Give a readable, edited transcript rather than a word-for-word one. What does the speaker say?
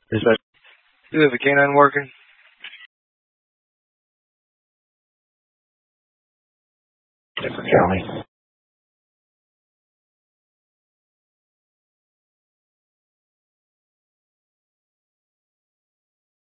Is that do you have a canine working? Different county.